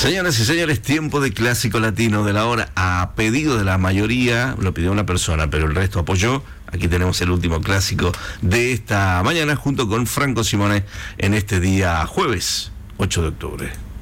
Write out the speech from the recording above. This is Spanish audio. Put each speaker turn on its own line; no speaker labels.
Señoras y señores, tiempo de clásico latino de la hora. A pedido de la mayoría, lo pidió una persona, pero el resto apoyó. Aquí tenemos el último clásico de esta mañana junto con Franco Simone en este día jueves 8 de octubre.